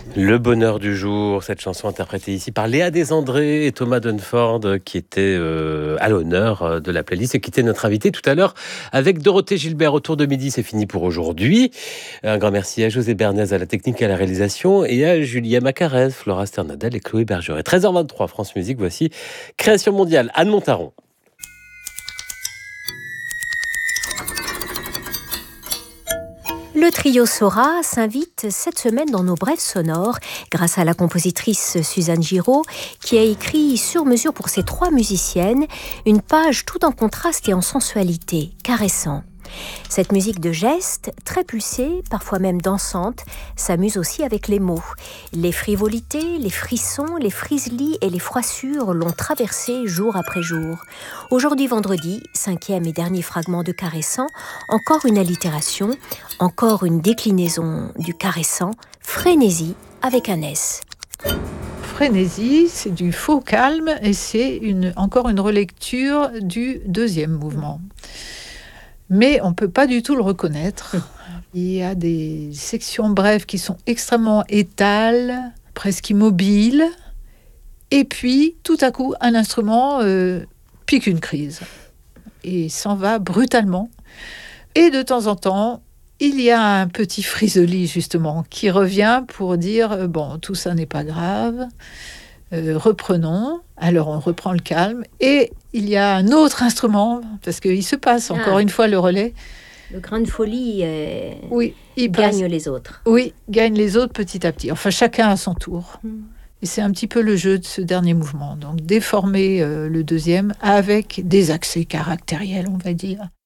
Le bonheur du jour, cette chanson interprétée ici par Léa Desandré et Thomas Dunford qui étaient à l'honneur de la playlist et qui était notre invité tout à l'heure avec Dorothée Gilbert autour de midi. C'est fini pour aujourd'hui. Un grand merci à José Bernays à la technique et à la réalisation et à Julia Macarez, Flora Sternadel et Chloé Bergeret. 13h23, France Musique, voici Création mondiale, Anne Montaron. Le trio Sora s'invite cette semaine dans nos brèves sonores grâce à la compositrice Suzanne Giraud qui a écrit sur mesure pour ces 3 musiciennes une page tout en contraste et en sensualité, caressant. Cette musique de geste, très pulsée, parfois même dansante, s'amuse aussi avec les mots. Les frivolités, les frissons, les frislis et les froissures l'ont traversée jour après jour. Aujourd'hui vendredi, 5e et dernier fragment de Caressant, encore une allitération, encore une déclinaison du caressant, frénésie avec un S. Frénésie, c'est du faux calme et c'est encore une relecture du 2e mouvement. Mais on ne peut pas du tout le reconnaître. Il y a des sections brèves qui sont extrêmement étales, presque immobiles. Et puis, tout à coup, un instrument pique une crise et s'en va brutalement. Et de temps en temps, il y a un petit frisoli, justement, qui revient pour dire « bon, tout ça n'est pas grave ». Reprenons, alors on reprend le calme et il y a un autre instrument parce qu'il se passe encore une fois le relais. Le grain de folie il gagne les autres. Oui, gagne les autres petit à petit. Enfin, chacun à son tour. Et c'est un petit peu le jeu de ce dernier mouvement. Donc déformer le 2e avec des accès caractériels, on va dire.